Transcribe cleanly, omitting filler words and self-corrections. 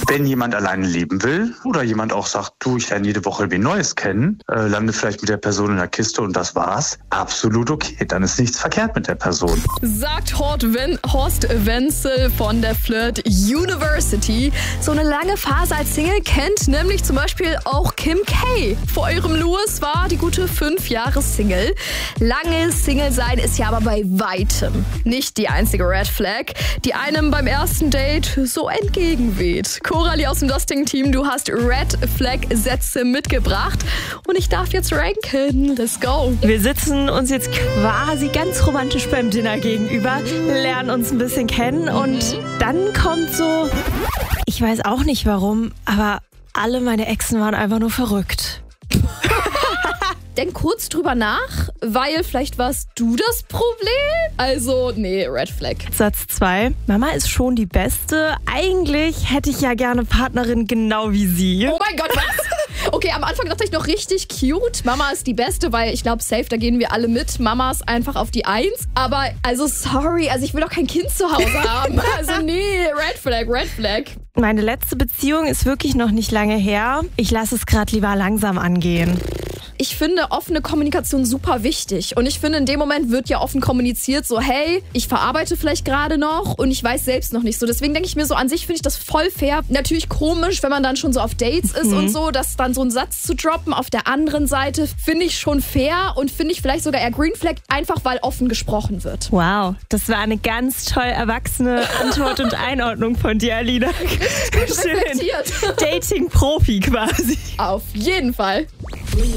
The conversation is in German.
Wenn jemand alleine leben will oder jemand auch sagt, du, ich lerne jede Woche wen Neues kennen, lande vielleicht mit der Person in der Kiste und das war's, absolut okay. Dann ist nichts verkehrt mit der Person. Sagt Horst Wenzel von der Flirt University. So eine lange Phase als Single kennt nämlich zum Beispiel auch Kim K. Vor ihrem Louis war die gute 5 Jahre Single. Lange Single sein ist ja aber bei weitem nicht die einzige Red Flag, die einem beim ersten Date so entgegenweht. Coralie aus dem Dusting-Team, du hast Red Flag-Sätze mitgebracht und ich darf jetzt ranken. Let's go. Wir sitzen uns jetzt quasi ganz romantisch beim Dinner gegenüber, lernen uns ein bisschen kennen und dann kommt so, ich weiß auch nicht warum, aber alle meine Exen waren einfach nur verrückt. Denk kurz drüber nach, weil vielleicht warst du das Problem. Also, nee, Red Flag. Satz 2. Mama ist schon die Beste. Eigentlich hätte ich ja gerne Partnerin genau wie sie. Oh mein Gott, was? Okay, am Anfang dachte ich noch richtig cute. Mama ist die Beste, weil ich glaube, safe, da gehen wir alle mit. Mama ist einfach auf die 1. Aber, also sorry, also ich will doch kein Kind zu Hause haben. Also nee, Red Flag, Red Flag. Meine letzte Beziehung ist wirklich noch nicht lange her. Ich lasse es gerade lieber langsam angehen. Ich finde offene Kommunikation super wichtig. Und ich finde, in dem Moment wird ja offen kommuniziert, so hey, ich verarbeite vielleicht gerade noch und ich weiß selbst noch nicht so. Deswegen denke ich mir so, an sich finde ich das voll fair. Natürlich komisch, wenn man dann schon so auf Dates ist und so, dass dann so einen Satz zu droppen. Auf der anderen Seite finde ich schon fair und finde ich vielleicht sogar eher Green Flag, einfach weil offen gesprochen wird. Wow, das war eine ganz toll erwachsene Antwort und Einordnung von dir, Alina. Richtig gut reflektiert. Dating-Profi quasi. Auf jeden Fall.